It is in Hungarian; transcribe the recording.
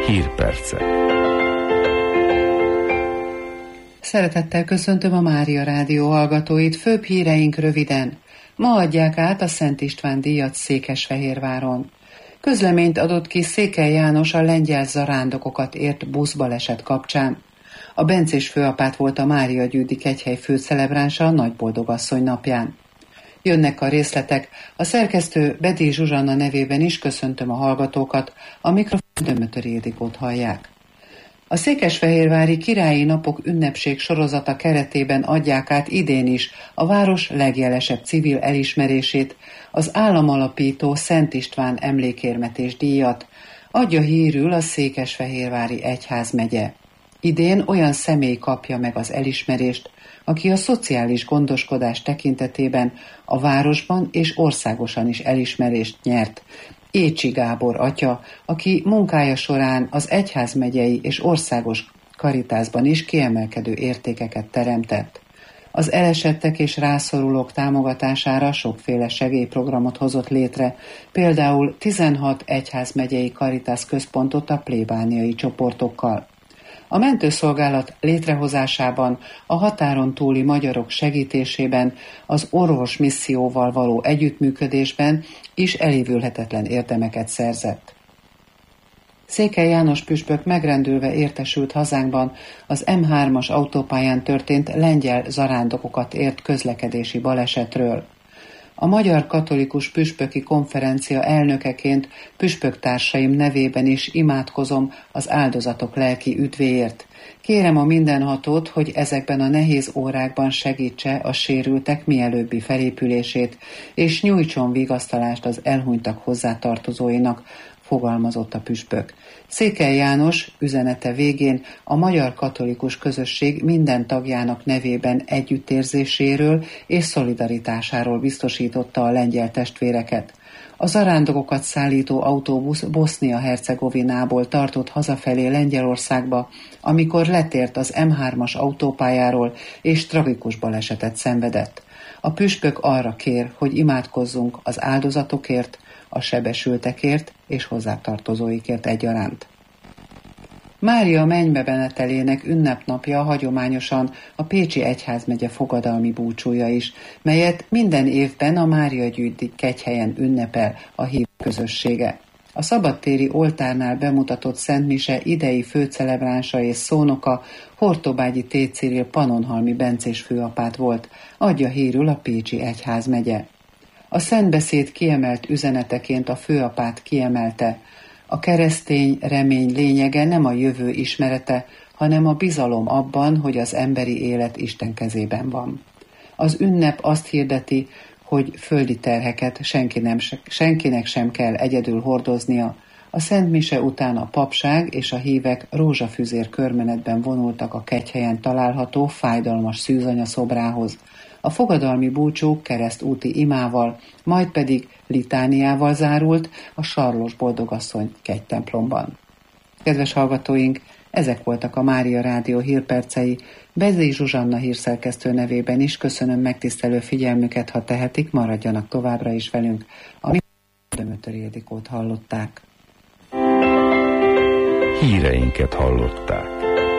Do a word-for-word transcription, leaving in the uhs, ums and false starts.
Hírpercek. Szeretettel köszöntöm a Mária Rádió hallgatóit, főbb híreink röviden. Ma adják át a Szent István díjat Székesfehérváron. Közleményt adott ki Székely János a lengyel zarándokokat ért buszbaleset kapcsán. A bencés főapát volt a Mária Győdi kegyhely főcelebránsa a Nagyboldogasszony napján. Jönnek a részletek, a szerkesztő Bedély Zsuzsanna nevében is köszöntöm a hallgatókat, a mikrofon Dömötöri Ildikót hallják. A Székesfehérvári Királyi Napok ünnepség sorozata keretében adják át idén is a város legjelesebb civil elismerését, az államalapító Szent István emlékérmetés díjat, adja hírül a Székesfehérvári Egyházmegye. Idén olyan személy kapja meg az elismerést, aki a szociális gondoskodás tekintetében a városban és országosan is elismerést nyert. Écsi Gábor atya, aki munkája során az egyházmegyei és országos karitásban is kiemelkedő értékeket teremtett. Az elesettek és rászorulók támogatására sokféle segélyprogramot hozott létre, például tizenhat egyházmegyei karitász központot a plébániai csoportokkal. A mentőszolgálat létrehozásában, a határon túli magyarok segítésében, az orvos misszióval való együttműködésben is elévülhetetlen érdemeket szerzett. Székely János püspök megrendülve értesült hazánkban az M hármas autópályán történt lengyel zarándokokat ért közlekedési balesetről. A Magyar Katolikus Püspöki Konferencia elnökeként püspöktársaim nevében is imádkozom az áldozatok lelki üdvéért. Kérem a mindenhatót, hogy ezekben a nehéz órákban segítse a sérültek mielőbbi felépülését, és nyújtson vigasztalást az elhunytak hozzátartozóinak, fogalmazott a püspök. Székely János üzenete végén a magyar katolikus közösség minden tagjának nevében együttérzéséről és szolidaritásáról biztosította a lengyel testvéreket. A zarándokokat szállító autóbusz Bosznia-Hercegovinából tartott hazafelé Lengyelországba, amikor letért az M hármas autópályáról és tragikus balesetet szenvedett. A püspök arra kér, hogy imádkozzunk az áldozatokért, a sebesültekért és hozzátartozóikért egyaránt. Mária mennybe menetelének ünnepnapja hagyományosan a Pécsi Egyházmegye fogadalmi búcsúja is, melyet minden évben a Mária Győdi kegyhelyen ünnepel a hívő közössége. A szabadtéri oltárnál bemutatott szentmise idei főcelebránsa és szónoka Hortobágyi T. Cyril pannonhalmi bencés főapát volt, adja hírül a Pécsi Egyházmegye. A szentbeszéd kiemelt üzeneteként a főapát kiemelte: a keresztény remény lényege nem a jövő ismerete, hanem a bizalom abban, hogy az emberi élet Isten kezében van. Az ünnep azt hirdeti, hogy földi terheket senki nem, senkinek sem kell egyedül hordoznia. A szentmise után a papság és a hívek rózsafüzér körmenetben vonultak a kegyhelyen található fájdalmas szűzanya szobrához. A fogadalmi búcsú keresztúti imával, majd pedig litániával zárult a Sarlós Boldogasszony kegytemplomban. Kedves hallgatóink, ezek voltak a Mária Rádió hírpercei. Bedély Zsuzsanna hírszerkesztő nevében is köszönöm megtisztelő figyelmüket, ha tehetik, maradjanak továbbra is velünk. A Dömötöri Ildikót hallották. Híreinket hallották.